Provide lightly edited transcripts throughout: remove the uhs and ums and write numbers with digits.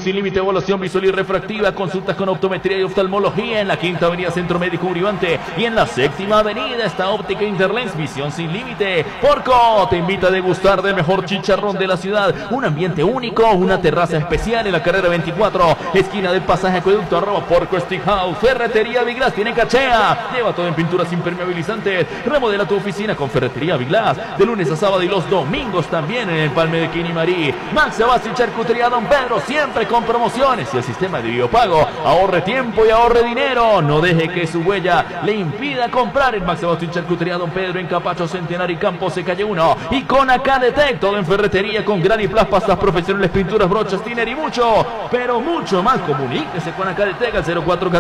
Sin Límite Evaluación Visual y Refractiva, consultas con optometría y oftalmología en la Quinta Avenida Centro Médico Uribante y en la Séptima Avenida está Óptica Interlens, Visión Sin Límite. Porco te invita a degustar del mejor chicharrón de la ciudad, un ambiente único, una terraza especial en la carrera 24, esquina del pasaje Acueducto, @Porco Steakhouse. Ferretería Viglas tiene cachea, lleva todo en pinturas impermeabilizantes, remodela tu oficina con Ferretería Viglas, de lunes a sábado y los domingos también en el Palme de Quinimarí. Max Sebastián Charcutería Don Pedro, siempre con promociones y el sistema de videopago. Ahorre tiempo y ahorre dinero, no deje que su huella le impida comprar en Max Sebastián Charcutería Don Pedro en Capacho Centenario y Campos de Calle 1. Y con Acadetec, todo en ferretería con Graniplas, pastas profesionales, pinturas, brochas, tiner y mucho, pero mucho más. Comuníquese con Acadetec al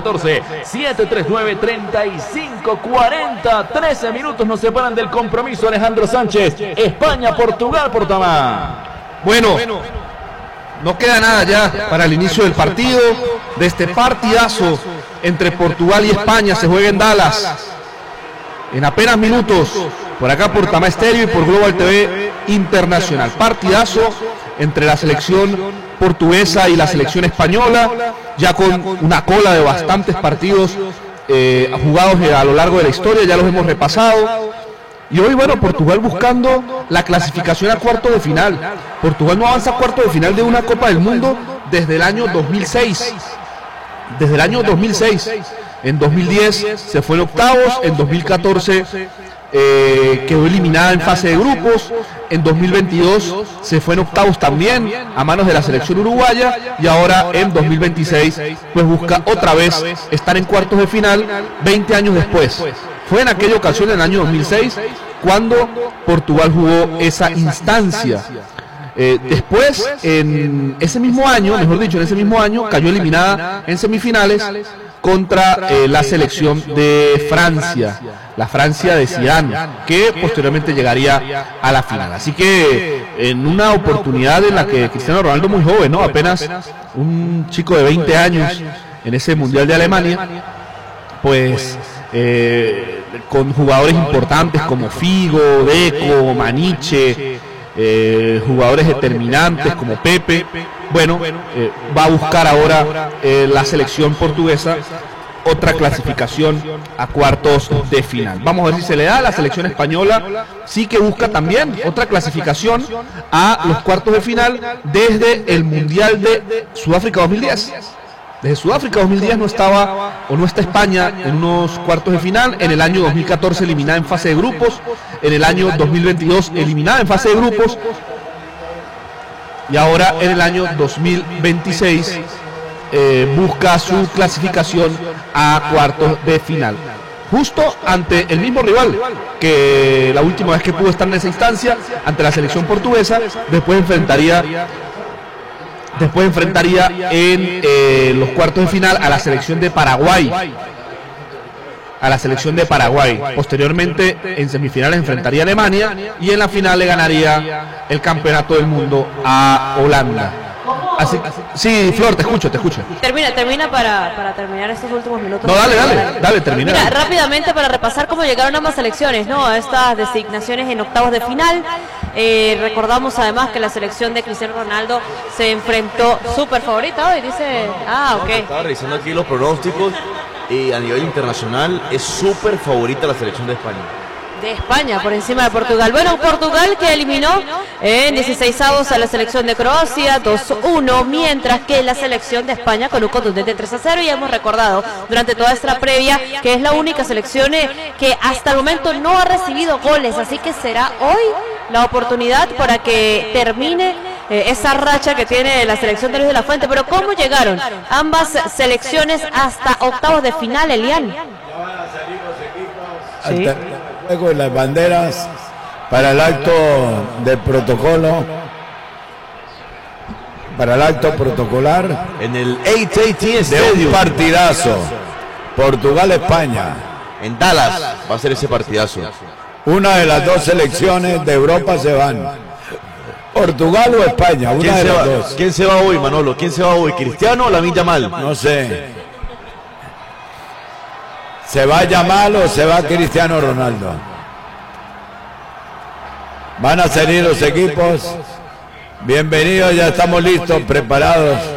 0414-739-3540. 13 minutos nos separan del compromiso. Alejandro Sánchez, España, Portugal, Portamá. Bueno, no queda nada ya para el inicio del partido, de este partidazo entre Portugal y España. Se juega en Dallas en apenas minutos, por acá por Tamá Estéreo y por Global TV Internacional. Partidazo entre la selección portuguesa y la selección española, ya con una cola de bastantes partidos jugados a lo largo de la historia, ya los hemos repasado. Y hoy, bueno, Portugal buscando la clasificación a cuarto de final. Portugal no avanza a cuarto de final de una Copa del Mundo desde el año 2006. Desde el año 2006. En 2010 se fue en octavos, en 2014 quedó eliminada en fase de grupos, en 2022 se fue en octavos también a manos de la selección uruguaya y ahora en 2026 pues busca otra vez estar en cuartos de final 20 años después. Fue en aquella ocasión, en el año 2006, cuando Portugal jugó esa instancia. Después, en ese mismo año, mejor dicho, en ese mismo año, cayó eliminada en semifinales contra la selección de Francia, la Francia de Zidane, que posteriormente llegaría a la final. Así que en una oportunidad en la que Cristiano Ronaldo, muy joven, ¿no? Apenas un chico de 20 años en ese Mundial de Alemania, pues con jugadores importantes como Figo, Deco, Maniche, jugadores determinantes como Pepe, bueno, va a buscar ahora la selección portuguesa otra clasificación a cuartos de final. Vamos a ver si se le da a la selección española, sí que busca también otra clasificación a los cuartos de final desde el Mundial de Sudáfrica 2010. Desde Sudáfrica 2010 no estaba o no está España en unos cuartos de final. En el año 2014 eliminada en fase de grupos, en el año 2022 eliminada en fase de grupos y ahora en el año 2026 busca su clasificación a cuartos de final. Justo ante el mismo rival que la última vez que pudo estar en esa instancia, ante la selección portuguesa. Después enfrentaría en los cuartos de final a la selección de Paraguay. Posteriormente en semifinales enfrentaría a Alemania y en la final le ganaría el campeonato del mundo a Holanda. Así, sí, Flor, te escucho. Termina para terminar estos últimos minutos. No, dale, termina. Mira, rápidamente para repasar cómo llegaron ambas selecciones, ¿no? A estas designaciones en octavos de final. Recordamos además que la selección de Cristiano Ronaldo se enfrentó súper favorita hoy, dice. Ok. Estaba revisando aquí los pronósticos y a nivel internacional es súper favorita la selección de España. De España por encima de Portugal. Bueno, Portugal que eliminó en 16avos a la selección de Croacia 2-1, mientras que la selección de España con un contundente 3-0, y hemos recordado durante toda esta previa que es la única selección que hasta el momento no ha recibido goles, así que será hoy la oportunidad para que termine esa racha que tiene la selección de Luis de la Fuente. Pero ¿cómo llegaron ambas selecciones hasta octavos de final, Elian? Sí. Luego las banderas para el acto de protocolo, para el acto protocolar en el AT&T Stadium de un partidazo Portugal-España en Dallas. Va a ser ese partidazo. Una de las dos selecciones de Europa se van, Portugal o España, una de las dos. ¿Quién se va hoy, Manolo? ¿Quién se va hoy? ¿Cristiano o Lamine Yamal? No sé. ¿Se va Yamal o se va Cristiano Ronaldo? Van a salir los equipos. Bienvenidos, ya estamos listos, preparados.